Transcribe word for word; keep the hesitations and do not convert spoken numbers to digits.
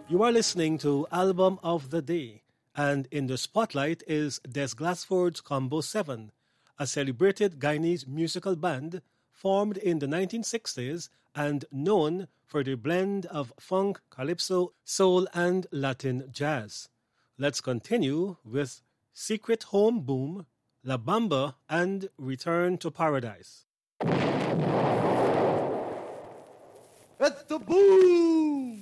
You are listening to Album of the Day, and in the spotlight is Des Glassford's Combo seven, a celebrated Guyanese musical band formed in the nineteen sixties and known for their blend of funk, calypso, soul, and Latin jazz. Let's continue with Secret Home Boom, La Bamba, and Return to Paradise. It's the boom!